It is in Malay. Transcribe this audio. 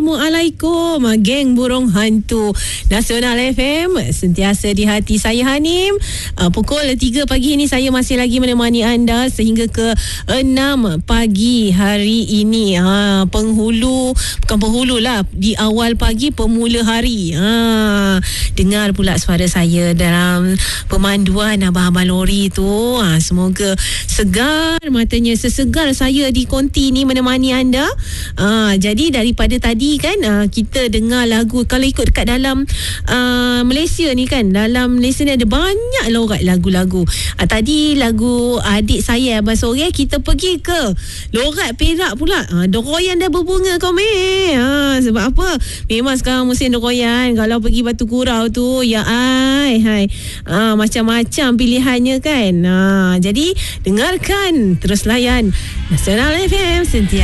Assalamualaikum, geng burung hantu Nasional FM, sentiasa di hati saya Hanim. Pukul 3 pagi ini saya masih lagi menemani anda sehingga ke 6 pagi hari ini. Bukan penghulu lah, di awal pagi pemula hari. Dengar pula suara saya dalam pemanduan abang-abang lori tu. Semoga segar matanya, sesegar saya di konti ni menemani anda. Jadi daripada tadi kan kita dengar lagu, kalau ikut dekat dalam Malaysia ni kan, dalam Malaysia ni ada banyak lorat lagu-lagu. Tadi lagu adik saya Abang Sore, kita pergi ke lorat Perak pula. Doroyan dah berbunga kau meh. Sebab apa? Memang sekarang musim doroyan. Kalau pergi Batu Kurau tu, ya hai. Macam-macam pilihannya kan. Jadi dengarkan, terus layan Nasional FM sentiasa